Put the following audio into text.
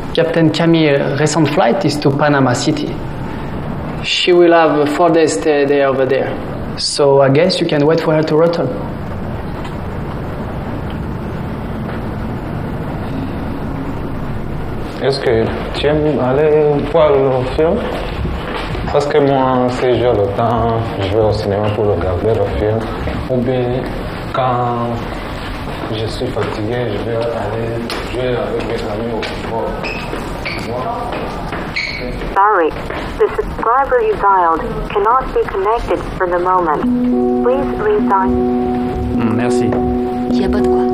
Captain Camille's recent flight is to Panama City. She will have a 4-day stay there over there. So I guess you can wait for her to return. Est-ce que tu aimes aller voir le film? Parce que moi, si j'ai le temps, je vais au cinéma pour regarder le film. Ou bien, quand je suis fatigué, je vais aller jouer avec mes amis au football. Sorry, the subscriber you dialed cannot be connected for the moment. Please redial. Merci. Y a pas de quoi.